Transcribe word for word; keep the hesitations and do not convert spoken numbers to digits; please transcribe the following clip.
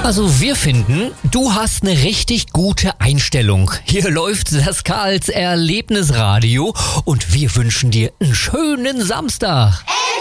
Also wir finden, du hast eine richtig gute Einstellung. Hier läuft das Karls Erlebnisradio und wir wünschen dir einen schönen Samstag.